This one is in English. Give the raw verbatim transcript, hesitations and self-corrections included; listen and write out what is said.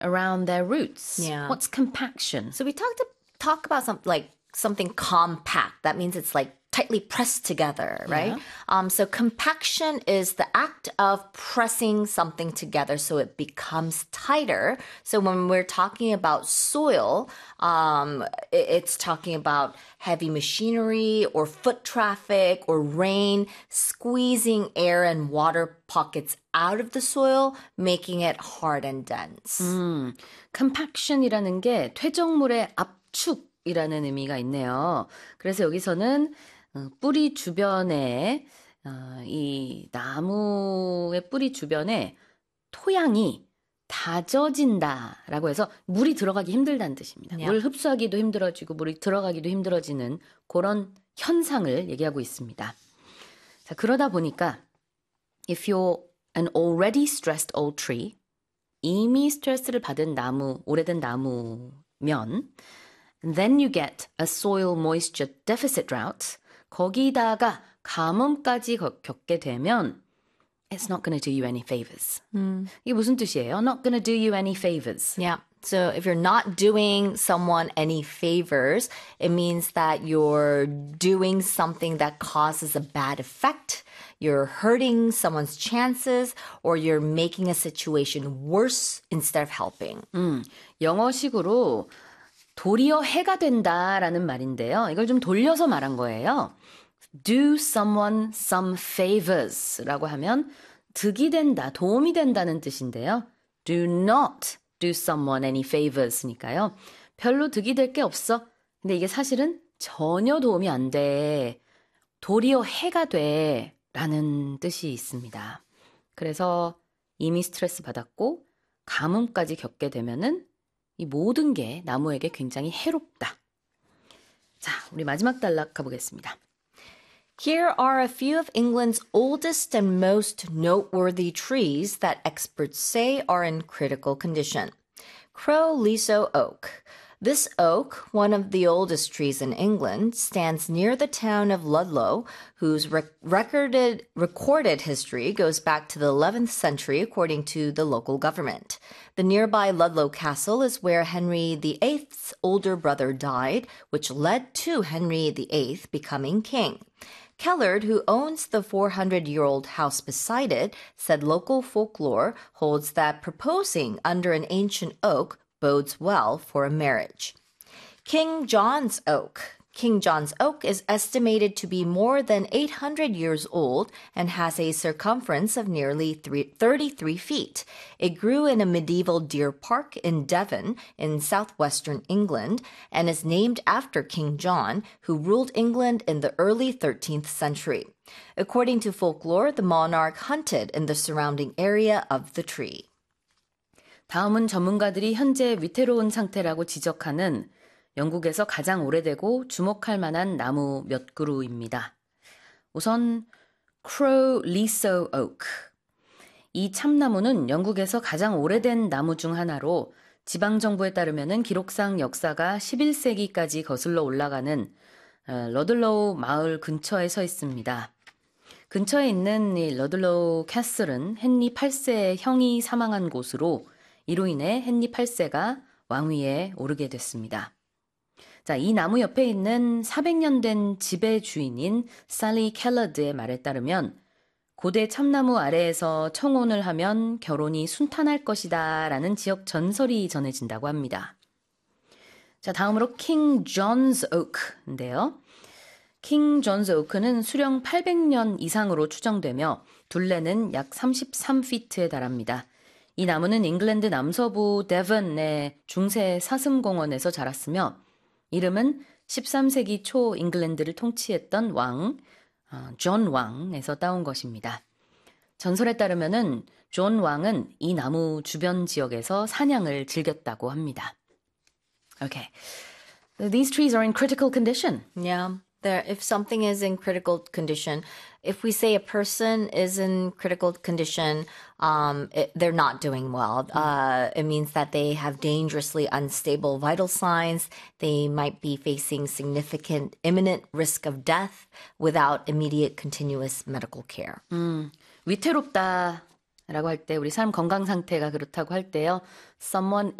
around their roots. Yeah. What's compaction? So we talked to talk about something like something compact. That means it's like tightly pressed together, right? Yeah. Um, so compaction is the act of pressing something together so it becomes tighter. So when we're talking about soil, um, it- it's talking about heavy machinery or foot traffic or rain squeezing air and water pockets out of the soil, making it hard and dense. 음, compaction이라는 게 퇴적물의 압축이라는 의미가 있네요. 그래서 여기서는 어, 뿌리 주변에 어, 이 나무의 뿌리 주변에 토양이 다져진다라고 해서 물이 들어가기 힘들다는 뜻입니다. Yeah. 물 흡수하기도 힘들어지고 물이 들어가기도 힘들어지는 그런 현상을 얘기하고 있습니다. 자, 그러다 보니까 if you're an already stressed old tree, 이미 스트레스를 받은 나무, 오래된 나무면 then you get a soil moisture deficit drought. 거기다가 가뭄까지 겪게 되면 it's not going to do you any favors. Mm. 이게 무슨 뜻이에요? Not going to do you any favors. Yeah. So if you're not doing someone any favors, it means that you're doing something that causes a bad effect. You're hurting someone's chances or you're making a situation worse instead of helping. 음, 영어식으로 도리어 해가 된다라는 말인데요. 이걸 좀 돌려서 말한 거예요. Do someone some favors 라고 하면 득이 된다, 도움이 된다는 뜻인데요. Do not do someone any favors니까요. 별로 득이 될 게 없어. 근데 이게 사실은 전혀 도움이 안 돼. 도리어 해가 돼 라는 뜻이 있습니다. 그래서 이미 스트레스 받았고 가뭄까지 겪게 되면은 이 모든 게 나무에게 굉장히 해롭다. 자, 우리 마지막 단락 가보겠습니다. Here are a few of England's oldest and most noteworthy trees that experts say are in critical condition. Crow Leso Oak. This oak, one of the oldest trees in England, stands near the town of Ludlow, whose rec- recorded, recorded history goes back to the eleventh century according to the local government. The nearby Ludlow Castle is where Henry the Eighth's older brother died, which led to Henry the Eighth becoming king. Kellard, who owns the four hundred year old house beside it, said local folklore holds that proposing under an ancient oak bodes well for a marriage. King John's Oak. King John's Oak is estimated to be more than eight hundred years old and has a circumference of nearly thirty-three feet. It grew in a medieval deer park in Devon in southwestern England and is named after King John, who ruled England in the early thirteenth century. According to folklore, the monarch hunted in the surrounding area of the tree. 다음은 전문가들이 현재 위태로운 상태라고 지적하는 영국에서 가장 오래되고 주목할 만한 나무 몇 그루입니다. 우선 Crow Leso Oak. 이 참나무는 영국에서 가장 오래된 나무 중 하나로 지방정부에 따르면 기록상 역사가 십일 세기까지 거슬러 올라가는 러들로우 마을 근처에 서 있습니다. 근처에 있는 이 러들로우 캐슬은 헨리 팔 세의 형이 사망한 곳으로 이로 인해 헨리 팔 세가 왕위에 오르게 됐습니다. 자, 이 나무 옆에 있는 사백 년 된 집의 주인인 살리 켈러드의 말에 따르면 고대 참나무 아래에서 청혼을 하면 결혼이 순탄할 것이다 라는 지역 전설이 전해진다고 합니다. 자, 다음으로 킹 존스 오크인데요. 킹 존스 오크는 수령 팔백 년 이상으로 추정되며 둘레는 약 삼십삼 피트에 달합니다. 이 나무는 잉글랜드 남서부 데번의 중세 사슴공원에서 자랐으며 이름은 십삼 세기 초 잉글랜드를 통치했던 왕, 어, 존 왕에서 따온 것입니다. 전설에 따르면은 존 왕은 이 나무 주변 지역에서 사냥을 즐겼다고 합니다. Okay. These trees are in critical condition. Yeah. There, if something is in critical condition, if we say a person is in critical condition, um, it, they're not doing well. Uh, it means that they have dangerously unstable vital signs. They might be facing significant imminent risk of death without immediate continuous medical care. 음, 위태롭다 라고 할 때 우리 사람 건강 상태가 그렇다고 할 때요. Someone